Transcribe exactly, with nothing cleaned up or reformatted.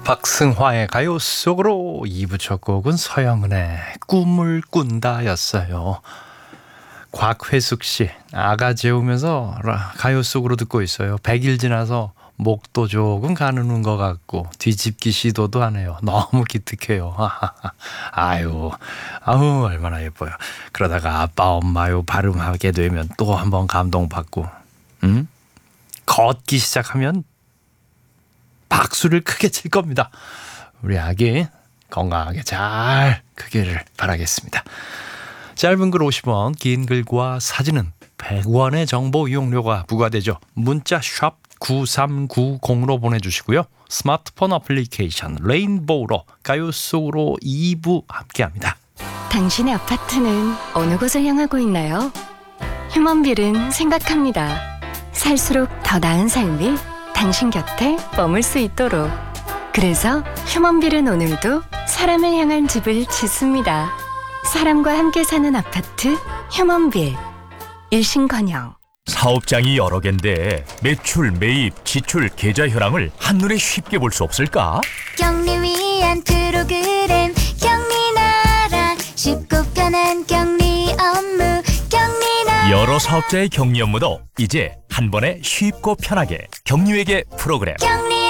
박승화의 가요 속으로 이 부 첫 곡은 서영은의 꿈을 꾼다였어요. 곽회숙 씨, 아가 재우면서 가요 속으로 듣고 있어요. 백 일 지나서 목도 조금 가누는 것 같고 뒤집기 시도도 하네요. 너무 기특해요. 아유, 아우 얼마나 예뻐요. 그러다가 아빠 엄마요 발음하게 되면 또 한번 감동받고, 음? 걷기 시작하면 박수를 크게 칠 겁니다. 우리 아기 건강하게 잘 크기를 바라겠습니다. 짧은 글 오십 원, 긴 글과 사진은 백 원의 정보 이용료가 부과되죠. 문자 샵 구삼구공으로 보내주시고요. 스마트폰 어플리케이션 레인보우로 가요 속으로 이 부 함께합니다. 당신의 아파트는 어느 곳을 향하고 있나요? 휴먼빌은 생각합니다. 살수록 더 나은 삶이 당신 곁에 머물 수 있도록. 그래서 휴먼빌은 오늘도 사람을 향한 집을 짓습니다. 사람과 함께 사는 아파트 휴먼빌. 일신건영. 사업장이 여러 개인데 매출, 매입, 지출, 계좌 현황을 한눈에 쉽게 볼 수 없을까? 격리 위한 프로그램 격리나라 쉽고 편한 격리 업무 격리나라. 여러 사업자의 격리 업무도 이제 한 번에 쉽고 편하게 격리회계 프로그램. 격리